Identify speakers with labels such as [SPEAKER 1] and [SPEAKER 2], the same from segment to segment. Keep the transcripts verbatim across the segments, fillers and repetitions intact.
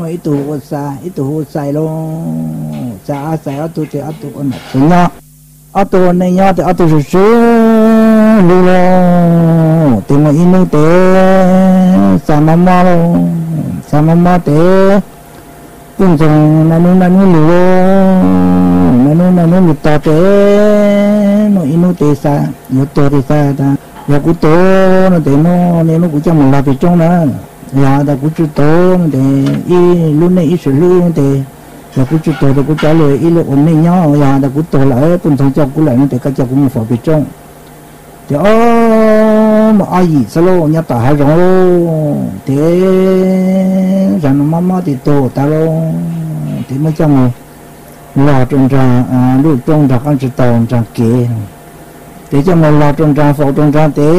[SPEAKER 1] mà ít tu hốt sai ít tu hốt sai luôn cha sai ở tu thì ở tu con này nhá ở tu này nhá thì ở tu sự sự luôn luôn thì mà in nó thế sa mama luôn sa mama thế cũng trong nó nó nó luôn nó nó nó nó to thế nó in nó thế sa nó to thế sa ta giờ cũng to nó thế nó nên nó cũng chẳng một là bị trong nữa giờ ta cũng chưa to nó thế y luôn này y sự luôn thế giờ cũng chưa to thì cũng trả lời y là ổn định nhau giờ ta cũng to lại cũng trong trong cũng lại nó thế cái trong cũng một phần bị trong thì ô mà ai gì sao lo nhát ta hay rồi thế rằng nó mama thì to ta lo thì mới cho mà lò trong ra lúc trong ra con chỉ tàu trong kia để cho mà lò trong ra phụ trong ra thế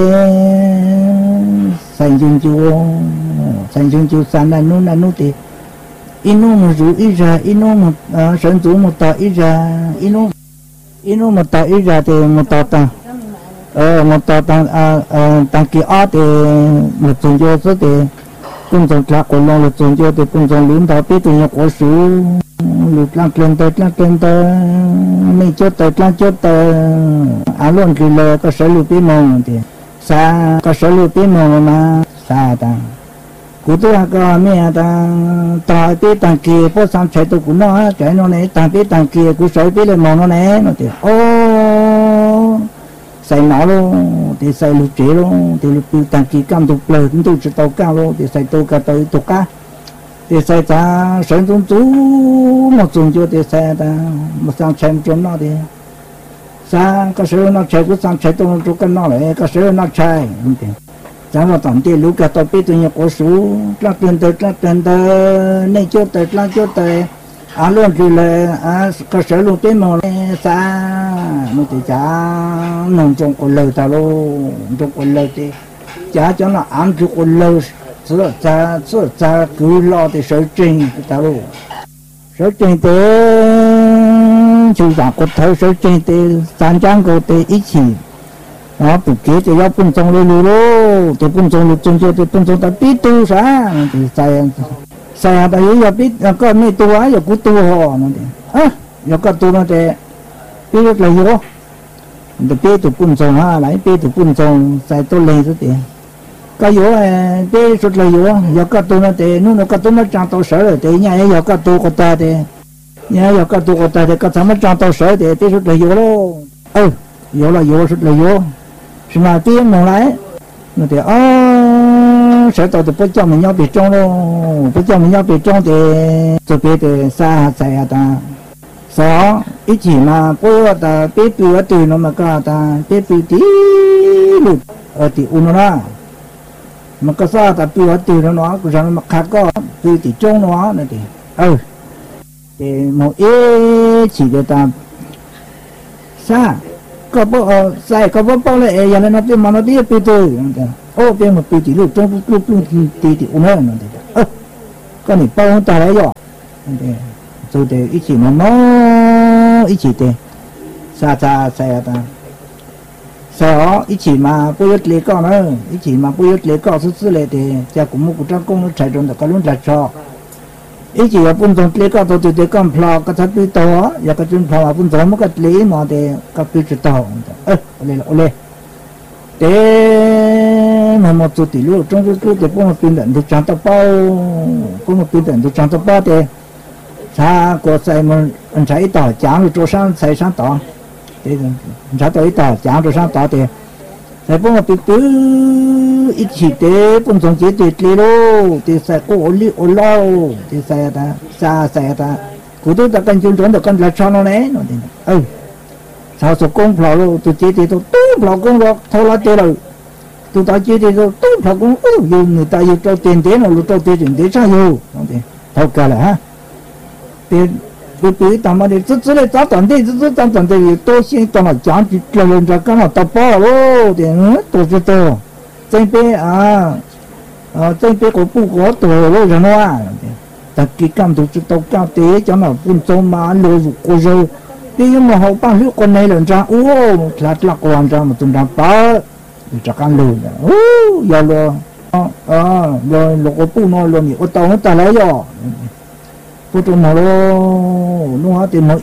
[SPEAKER 1] xanh chung chu xanh chung chu xanh là nút là nút thì inu mà rủ ít ra inu mà sản xuất một tàu ít ra inu inu một tàu ít ra thì một tàu tăng ờ một tàu tăng tăng kia ở thì một chung chu số thì cũng trong các con lò một chung chu thì cũng trong lính tàu biết thì nhiều cổ số lụt lăn lên tới lăn lên tới mình chốt tới lăn chốt tới áo luôn thì là có sở lụt bên mông thì xa có sở lụt bên mông mà xa ta cụ tôi có mẹ ta ta biết tàng kia bố sang chạy tôi cũng nói chạy nó này tàng biết tàng kia cụ sở biết lên mông nó này nó thì ô xài nó luôn thì xài lụt chế luôn thì lụt tàng kia cam tục lời cũng tôi chỉ tàu cao luôn thì xài tôi cả tới tục cá thì sai ta sản xuất chú một dùng cho thì sai ta một sang chạy một nó thì sang cái số nó chạy cũng sang chạy tôi chú cái nó lại cái số nó chạy chẳng là tổng tiền lúc cả tôi biết tôi nhiều cổ số lắc tiền tới lắc tiền tới nên chốt tới lắc chốt tới à luôn thì là à cái số luôn biết mà xa nó thì chả nằm trong con lời ta luôn trong con lời thì chả cho nó ăn trong con lời sửa cha sửa cha cứ lo thì sở trình ta luôn sở trình thế chủ giả có thấu sở trình thế san trang có thế ít chỉ đó tụ kế thì giáo quân trong lưu lưu thì quân trong lưu trong cho thì quân trong ta biết tu sao thì sai sai ta hiểu biết có mấy tu á giờ cũng tu họ nó thì á giờ có tu nó thì biết được là gì đó thì biết tụ quân trong ha lại biết tụ quân trong sai tu lên rồi thì cái yếu cái số là yếu giờ các tu nó thì nó nó các tu nó trang tàu sở rồi thì nhà giờ các tu có ta thì nhà giờ các tu có ta thì các thằng nó trang tàu sở thì cái số là yếu luôn ừ yếu là yếu số là yếu mà tiếng mà lại nó thì ơ sở tàu thì bắt cho mình nhau bị trong luôn bắt cho mình nhau bị trong thì cho biết thì xa xa ta sao ít chỉ mà bữa ta biết bữa từ nó mà cả ta biết bữa tí lụt ở thì uno na mà có sao ta bữa từ nó nó cũng rằng mà khác có từ thì trong nó này thì ừ thì một ít chỉ để ta xa có bao sai có bao bao lại giờ nó biết mà nó biết bữa từ ô biết một bữa chỉ lúc trong lúc lúc thì thì uno này thì ơ cái này bao ta lấy rồi rồi thì ít chỉ mà nó ít chỉ thì xa xa xa ta sao ít chỉ mà bữa ít lấy con nữa ít chỉ mà bữa ít lấy con số số lấy thì cha cũng mua một trăm công nó chạy trong đó có luôn là cho ít chỉ là bún trong lấy con tôi tôi tôi con phao cái thắt bị to giờ cái chân phao bún trong một cái lấy mà thì cái bị chết to ơ lấy lấy thế mà một chút thì lúc trong lúc lúc thì bún một pin đạn thì chẳng tao bao bún một pin đạn thì chẳng tao bao thì cha có sai mà anh chạy tao chẳng được chỗ sang sai sang tao thế sao tới tao chẳng được sang tao thì sai bún một pin cứ ít chỉ thế bún trong chỉ tuyệt lý đâu thì sai có ổn lý ổn lâu thì sai ta xa sai ta cụ tôi ta cần chuyên chuẩn được cần là cho nó đấy nó thì ừ sao số công phao luôn tôi chỉ thì tôi tôi phao công được thôi là thế rồi tôi ta chỉ thì tôi tôi phao công dùng người ta dùng cho tiền thế nào lúc cho tiền thế sao dùng thì thôi cả là ha tiền cái cái tao mà để rất rất là rất toàn thế rất rất toàn toàn thế tôi xin tao mà chẳng chỉ là lên ra cái nào tao bỏ luôn thì tôi cho tôi trên bé à trên bé của phụ của tôi luôn rồi nó à ta cái cam tôi tao cao tế cho nó phun sông mà lôi cô dâu thế nhưng mà họ bao nhiêu con này lên ra ô là là con ra mà chúng ta bỏ cho con lôi ô giờ luôn ờ rồi lục có pu nó luôn nhỉ ô tàu nó ta lấy rồi pu trong mà lo nó hả thì mà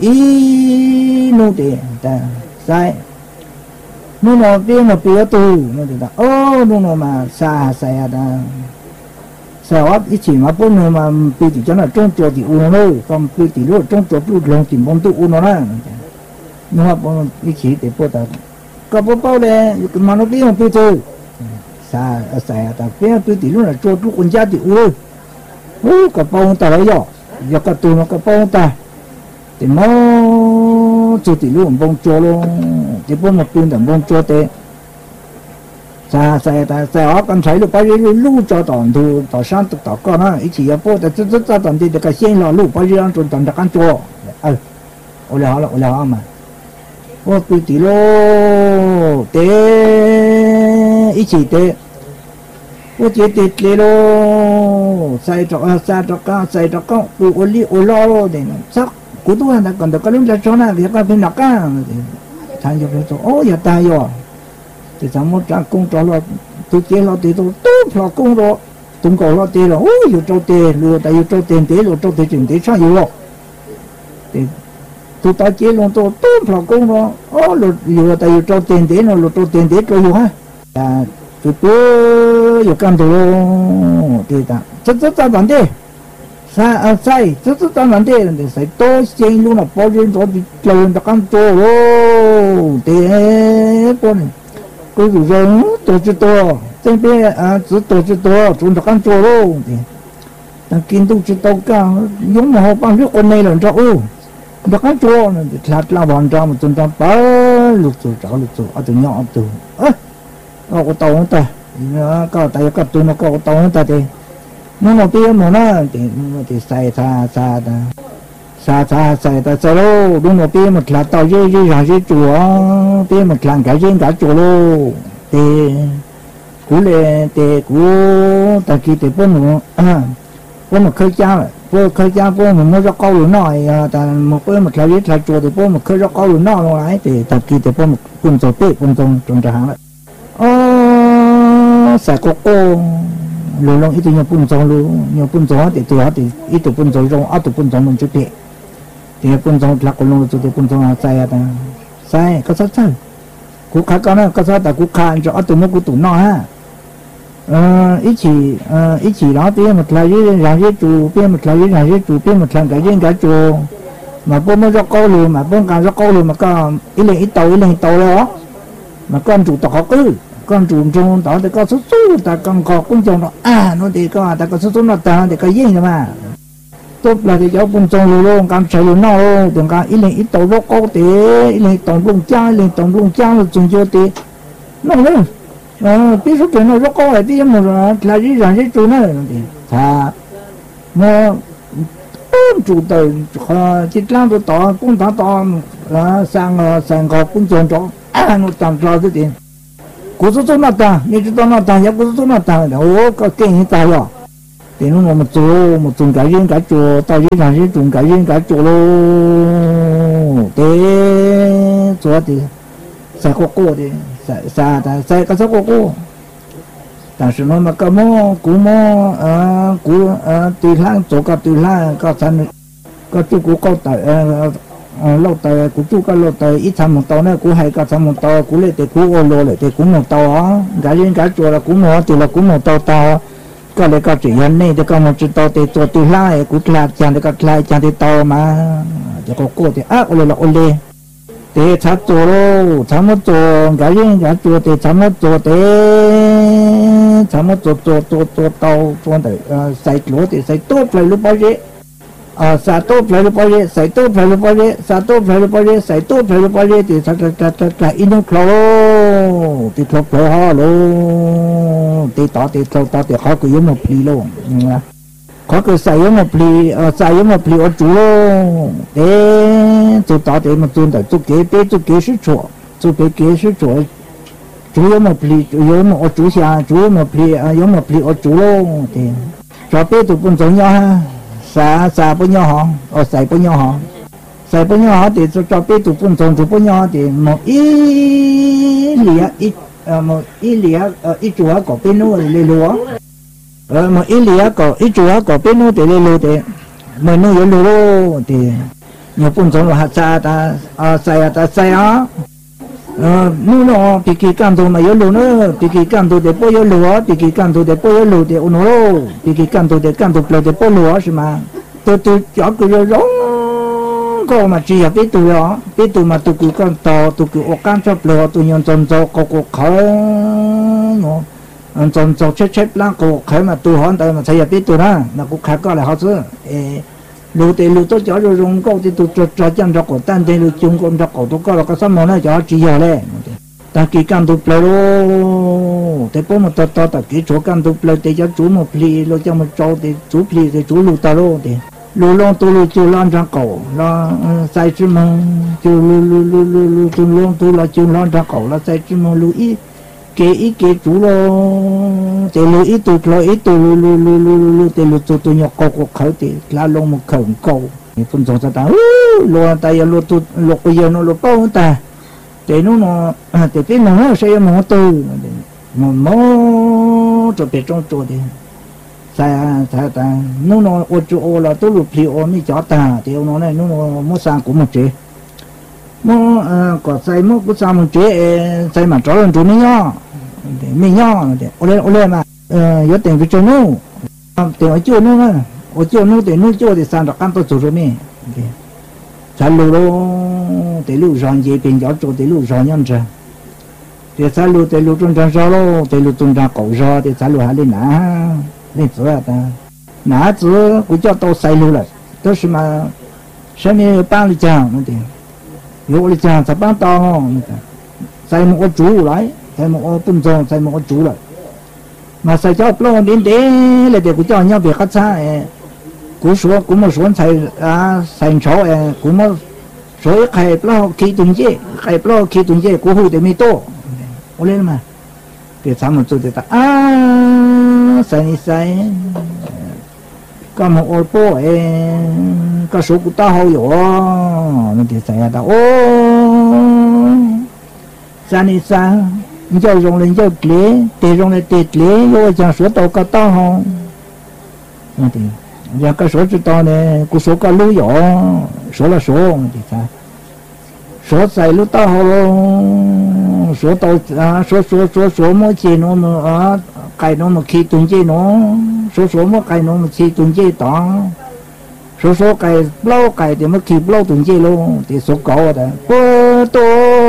[SPEAKER 1] ý nó thì ta sai nó nó biết mà biết tu nó thì ta ô nó nó mà xa xa ta sao á ít chỉ mà bốn người mà bị chỉ cho nó trong chỗ thì u nó còn bị chỉ lúc trong chỗ lúc lòng thì bông tu u nó đó nhưng mà bốn ít chỉ để bốn ta có bốn bao đây mà nó biết không biết tu xa xa ta biết bị chỉ lúc là chỗ lúc con gia thì u u có bao ta lấy rồi giờ có tu nó có bao ta thì nó chỗ thì lúc bông chỗ luôn thì bốn một pin tầm bông chỗ thế xa xa ta xa ở con thấy được bao nhiêu lũ cho toàn thu tỏ sáng tự tỏ con á ít chỉ là phố ta rất rất ra toàn thì cái xe là lũ bao nhiêu ăn toàn toàn đặc ăn cho ờ ô là là ô là mà ô tụi tí lô té ít chỉ té ô chỉ té té lô sai cho sai cho cá sai cho cá tụi ô li ô lo lô để chắc cú tu hành còn được cái lúc ra cho nó thì có bên nào cá thay cho nó ô giờ ta rồi thì sao một trang công trò là tôi chế lo thì tôi tốt là công rồi tung cầu lo tiền là ôi yêu trâu tiền lừa tại yêu trâu tiền thế lừa trâu tiền chuyển thế sao yêu rồi thì tôi ta chế luôn tôi tốt là công rồi ô lừa lừa tại yêu trâu tiền thế nó lừa trâu tiền thế trâu yêu ha à tôi tôi yêu cam tôi thì ta rất rất là vấn đề sai à sai rất rất là vấn đề thì sai tôi xem luôn là bao nhiêu rồi thì chơi được cam tôi rồi thế con cái rủi ro tổ chức to, trên bên à chỉ tổ chức to, chúng ta ăn chua luôn thì, thằng kinh tu chỉ tao cả, giống mà họ bao nhiêu con này là cho u, ta ăn chua này, thật là hoàn trang mà chúng ta bá lục chua cháo lục chua, ở từ nhỏ từ, ơ, có cái tàu ta, có tay có tụi nó có cái tàu ta thì, nó nó biết mà nó thì thì xài xa xa ta. Sa sa sa ta sa lô đúng một tiếng một là tàu dây dây hàng dây chùa tiếng một lần cả dây cả chùa lô thì cú lệ thì cú ta kia thì bốn một à bốn một khơi cha bốn khơi cha bốn một mới ra câu lửa nồi ta một bốn một là dây là chùa thì bốn một khơi ra câu lửa nồi luôn ấy thì ta kia thì bốn một cùng tổ tết cùng trong trong trà hàng đấy ờ sai cô cô lừa long ít nhiều bốn trong luôn nhiều bốn trong thì tôi thì ít bốn trong trong áo bốn trong mình chút tiền thì bốn trong là con lông thì bốn trong sai à ta sai có sao sao cú khá con nó có sao ta cú khá cho áo tụi nó cú tụi nó ha ít chỉ ít chỉ đó bây một là với là với chủ bây một là với là với chủ bây một là cái riêng cái chủ mà bốn mới ra câu luôn mà bốn càng ra câu luôn mà có ít lên ít tàu ít lên tàu đó mà con chủ tàu cứ con chủ trong đó thì có số số ta con có cũng trong đó à nó thì có ta có số số nó ta thì có gì nữa mà tốt là thì cháu cũng trong luôn luôn cam chạy luôn nó đừng có ít lên ít tàu đó có thì ít lên tàu bông cha lên tàu bông cha rồi chúng cho thì nó luôn ờ biết số tiền nó rất có là biết một là gì rằng cái chủ nó thì thà mà chủ tàu chỉ làm được tàu cũng tàu tàu là sang sang có cũng trong đó à nó tạm lo cái tiền cố số số nó ta như chúng ta nó ta nhớ cố số nó ta ô có kinh như ta rồi thì nó một chỗ một chung cái riêng cái chỗ tao riêng là riêng chung cái riêng cái chỗ luôn thế chỗ thì sai cô cô thì sai sai ta sai cái số cô cô但是nó mà cái mò cú mò à cú à từ lang chỗ cái từ lang cái sản cái chỗ cú câu tại lâu tại cú chú cái lâu tại ít tham một tàu này cú hay cái tham một tàu cú lấy thì cú ô lô lấy thì cú một tàu á cái riêng cái chỗ là cú một thì là cú một tàu tàuก็เลยก็chỉ hiện nay thì có một chiếc tàu thìตัวตีไล่กูทลายจานthìก็ทลายจานที่ตอมาจะก็กูที่อ่ะโอเลละโอเลthì chặtตัวluôn chặt mộtตัวcái riêng cáiตัวthì chặt mộtตัวthì chặt mộtตัวตัวตัวตัวtàuตัวnàyใส่lúa thìใส่tốt phải lúc bao nhiêu à xả tốt phải lúc bao nhiêuใส่tốt phải lúc bao nhiêu xả tốt phải lúc bao nhiêuใส่tốt phải lúc bao nhiêu thì chặt chặt chặt chặt in nó khô thì khô khô ha luôn thì tao thì tao tao thì khó cứ một pli luôn khó cứ xài một pli xài một pli ở chỗ luôn để tụi tao thì mà tụi tao tụi kế bé tụi kế sức chỗ tụi kế kế sức chỗ chủ yếu một pli chủ yếu một ở chỗ xa chủ yếu một pli yếu một pli ở chỗ luôn thì cho bé tụi con giống nhau ha xả xả bao nhiêu họ ở xài bao nhiêu họ xài bao nhiêu họ thì cho bé tụi con giống tụi bao nhiêu thì một ít lìa ít một ít lìa ít chỗ có bênนู้นเลยลัว ờ mà ít lìa có ít chùa có bên nó để lô để mà nó yếu lô thì nhiều phần giống là hạt sa ta à sa ta sa ờ nó nó bị kỳ cam đồ mà yếu lô nữa bị kỳ cam đồ để bôi yếu lô bị kỳ cam đồ để bôi yếu lô để ôn lô bị kỳ cam đồ để cam đồ để bôi lô chứ mà tôi tôi chọn cái giống có mà chỉ là biết tôi đó biết tôi mà tôi cứ con tàu tôi cứ ở cam cho lô tôi nhon tròn tròn có có khó nó anh tròn tròn chết chết lắm có khó mà tôi hỏi tại mà thấy là biết tôi đó là cũng khác có là họ chứ lô thì lô tôi cho rồi dùng câu thì tôi cho cho chân cho cổ tan thì lô chung con cho cổ tôi có là có sao mà nó cho chỉ giờ đấy ta kỳ cam tôi plei lô thì bố mà to to ta kỳ chỗ cam tôi plei thì cho chú một pli lô cho một chỗ thì chú pli thì chú lô ta lô thì lô lô tôi lô chú lon cho cổ lo sai chứ mà chú lô lô lô lô lô chú lô tôi là chú lon cho cổ là sai chứ mà lô ít kế ít kế chú lô thì lô ít tôi lô ít tôi lô lô lô lô lô thì lô tôi tôi nhọc cổ cổ khởi thì là lô một khởi cổ thì phân giống sao ta lô ta giờ lô tôi lô bây giờ nó lô bao ta thì nó nó thì cái nó sẽ một từ mà mó cho biết trong chỗ thì sai sai ta nó nó ở chỗ là tôi lục thì ở mi chỗ ta thì nó này nó nó mua sang cũng một chế mua có sai mua cũng sang một chế sai mà chỗ lần chỗ này nhá thì mình nhá thì ở đây ở đây mà có tiền với chỗ nó tiền ở chỗ nó mà ở chỗ nó thì nó chỗ thì sang được căn tôi chỗ rồi mi sai lù lô thì lù ròn gì tiền chỗ chỗ thì lù ròn nhân ra thì sai lù thì lù trong trong rau lô thì lù trong trong cậu rau thì sai lù hai lên nã lên chỗ là ta nã chỗ cũng cho tôi sai lù lại đó là mà sao mi bán đi chăng nó thì lù đi chăng sao bán to sai một con chú lại sai một con tôm rong sai một con chú lại mà sai cho lâu đến để là để cũng cho nhau việc khác xa cũng số cũng một số sai à sai chỗ cũng một số khai lâu khi tuần chế khai lâu khi tuần chế cũng hụt để mi to ô lên mà thì sao một chút thì ta à sai sai có một ô tô có số của ta hậu yếu nó thì sai ta ô sai sai cho dùng lên cho lễ để dùng lên để lễ rồi chẳng số tàu có to không nó thì giờ cái số to này của số có lưu yếu số là số thì sao số sai lúc to không số tàu à số số số số mỗi chi nó mà cái nó mà khi tuần chi nó số số mỗi cái nó mà khi tuần chi đó số số cái lâu cái thì mới khi lâu tuần chi luôn thì số cao đó bơ to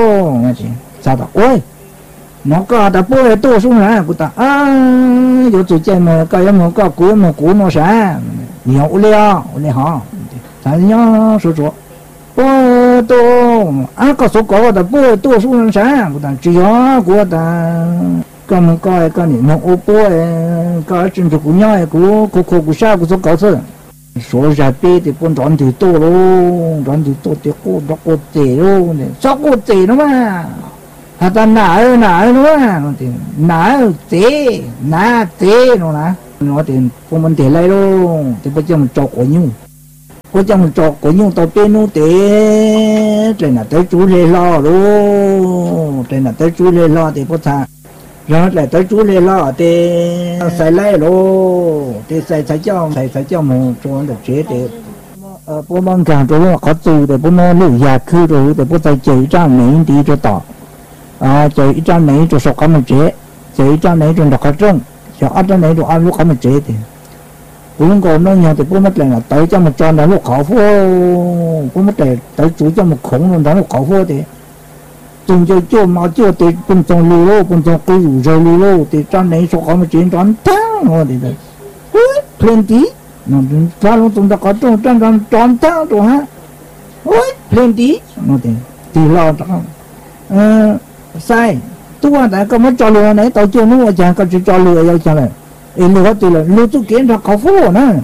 [SPEAKER 1] sao đó ôi nó có đã bơ to xuống là của ta à有主见嘛个要么个股嘛股嘛啥你要了你好咱要说说bơ to à có số cao đó bơ to xuống là啥của ta chỉ có của ta cái một cái cái này nó ô bơ cái chân chỗ của nhau của của của của sao của số cao thôi số ra bê thì con tròn thì to luôn tròn thì to thì cô nó cô tệ luôn này sao cô tệ nó mà hả ta nã nã nó mà thì nã tệ nã tệ nó nè nó thì con mình tệ lại luôn thì bây giờ mình chọc của nhung bây giờ mình chọc của nhung tao bên nó tệ trên là tới chú lê lo luôn trên là tới chú lê lo thì có sao rồi lại tới chú lê lo thì xài lại luôn thì xài xài cho xài xài cho một chỗ được chế thì ờ bố mong càng chỗ có tù thì bố nó lưu già khư rồi thì bố tay chơi trang này đi cho tỏ à chơi trang này cho sọc cái chế chơi trang này cho đọc cái trong cho ăn trang này cho ăn lúc cái chế thì bố không còn nó nhiều thì bố mất lại là tới cho một tròn đó lúc khẩu phô bố mất lại tới chú cho một khổng luôn đó lúc khẩu phô thì chúng tôi cho mà cho thì cũng trong lúa lô cũng trong cái rủ rồi lúa lô thì trong này số có một chuyện tròn tháng rồi thì đấy lên tí nó ra luôn chúng ta có trong trong trong tròn tháng rồi ha ôi lên tí nó thì thì lo cho ờ sai tôi quan tại có mất cho lúa này tao chưa muốn chẳng có cho lúa yêu chẳng này lúa thì là lúa tôi kiến ra khẩu phô nữa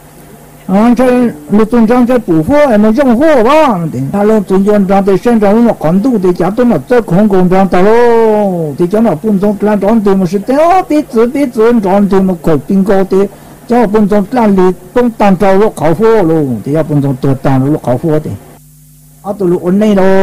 [SPEAKER 1] à cho lúa tuần trong cho bù phô em nó trong phô đó thì ta lúa tuần trong trong thì xem trong nó còn tu thì chả tôi mà tôi không còn trong ta lô thì cho nó bún trong lan trong thì một sự thế biết chữ biết chữ trong thì một khẩu pin cao thì cho bún trong lan lì bún tan trâu lúc khẩu phô luôn thì bún trong tôi tan lúc khẩu phô thì ở tụi lúa này đâu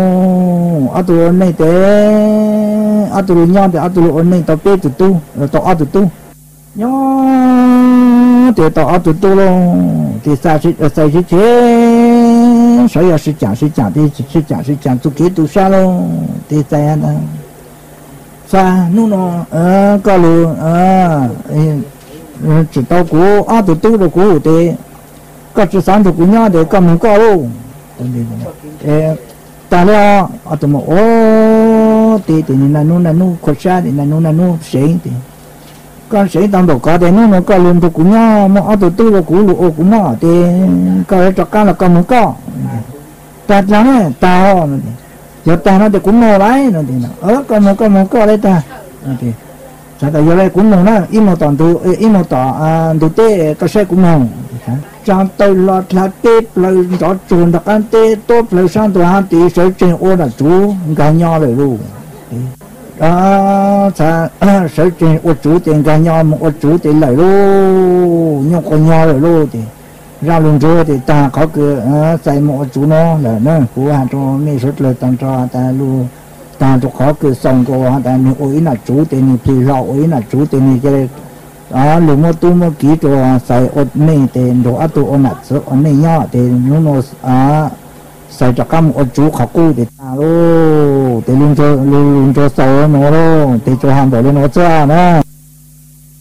[SPEAKER 1] ở tụi lúa này thế ở tụi lúa nhau thì ở tụi lúa này tao biết tụi tu tao ở tụi tu nhớ thì tao tụt tu luôn thì sao sẽ sao sẽ chế sao giờ sẽ chẳng sẽ chẳng thì sẽ chẳng sẽ chẳng tu kế tu sao luôn thì sao anh sao nu nó ờ có luôn ờ chỉ tao cũ à tụt tu rồi cũ thì có chỉ sáng tụt cũ nhau thì có mình có luôn ờ ta lo ở tụi mình ô thì thì là nu là nu khó xa thì là nu là nu sáng thì con sẽ tao đồ có đến nó có luôn tụi cũng nhau mà ở tụi tôi là cũng lụa cũng mà thì coi cho cá là con muốn có ta chẳng này tao giờ ta nó thì cũng mua đấy nó thì nó ở con muốn con muốn có đấy ta thì sao tại giờ đây cũng mua nó im một tuần tụi im một tỏ tụi tê có xe cũng mua trong tôi lo là tê lời rõ chuồn đặc ăn tê tốt lời sang tụi han tí sẽ trên ô là chú gà nho rồi luôn đó sa sở trên ô chủ tiền cả nhau một ô chủ tiền lại luôn nhau con nhau lại luôn thì ra luôn rồi thì ta có cái sai một chủ nó là nó của hàng cho mấy số lời tăng cho ta luôn ta cho có cái xong của ta mình ôi là chủ tiền thì rõ ôi là chủ tiền thì đó lúc mà tu mà kỹ cho sai ô này tiền đồ tu ô nát số ô này nhau thì nó nó à sai cho các một chú khảo cứu thì ta luôn thì luôn cho luôn cho sầu nó luôn thì cho hàng đổi lên nó cho nó